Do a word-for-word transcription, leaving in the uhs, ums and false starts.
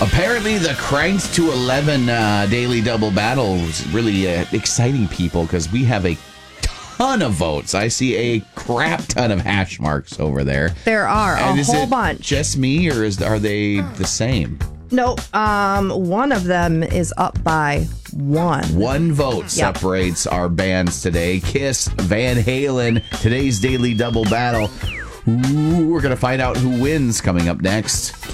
Apparently, the Cranked to eleven uh, Daily Double Battle is really uh, exciting people because we have a ton of votes. I see a crap ton of hash marks over there. There are and a is whole it bunch. Just me, or is are they the same? No, um, one of them is up by one. One vote Yep. separates our bands today. Kiss, Van Halen, today's Daily Double Battle. Ooh, we're going to find out who wins coming up next.